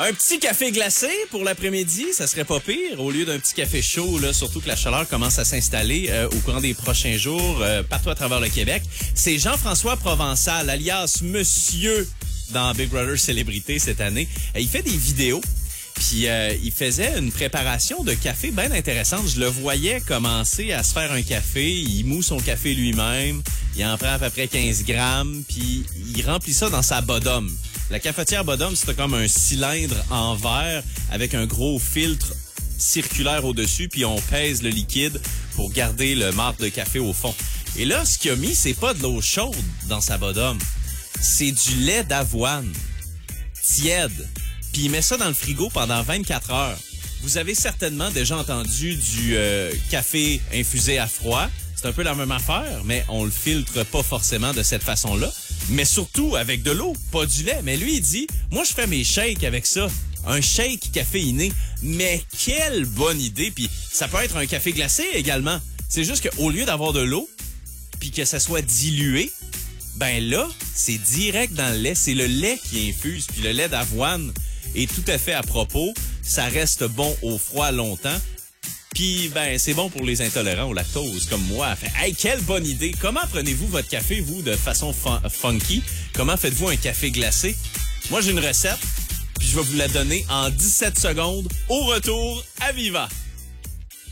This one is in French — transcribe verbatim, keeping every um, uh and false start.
Un petit café glacé pour l'après-midi, ça serait pas pire, au lieu d'un petit café chaud, là, surtout que la chaleur commence à s'installer euh, au courant des prochains jours euh, partout à travers le Québec. C'est Jean-François Provençal, alias Monsieur dans Big Brother Célébrité cette année. Euh, il fait des vidéos, puis euh, il faisait une préparation de café bien intéressante. Je le voyais commencer à se faire un café, il moue son café lui-même, il en prend à peu près quinze grammes, puis il remplit ça dans sa bodum. La cafetière Bodum, c'est comme un cylindre en verre avec un gros filtre circulaire au-dessus, puis on pèse le liquide pour garder le marc de café au fond. Et là, ce qu'il a mis, c'est pas de l'eau chaude dans sa Bodum, c'est du lait d'avoine tiède, puis il met ça dans le frigo pendant vingt-quatre heures. Vous avez certainement déjà entendu du euh, café infusé à froid. C'est un peu la même affaire, mais on le filtre pas forcément de cette façon-là. Mais surtout avec de l'eau, pas du lait. Mais lui, il dit, moi, je fais mes shakes avec ça. Un shake caféiné. Mais quelle bonne idée. Puis ça peut être un café glacé également. C'est juste qu'au lieu d'avoir de l'eau, puis que ça soit dilué, ben là, c'est direct dans le lait. C'est le lait qui infuse. Puis le lait d'avoine est tout à fait à propos. Ça reste bon au froid longtemps. Puis, ben, c'est bon pour les intolérants au lactose, comme moi. Fait, hey, quelle bonne idée! Comment prenez-vous votre café, vous, de façon fun- funky? Comment faites-vous un café glacé? Moi, j'ai une recette, puis je vais vous la donner en dix-sept secondes au retour à Viva!